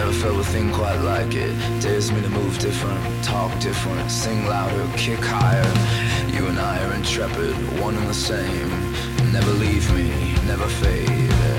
Never felt a thing quite like it. Dares me to move different, talk different, sing louder, kick higher. You and I are intrepid, one and the same. Never leave me, never fade.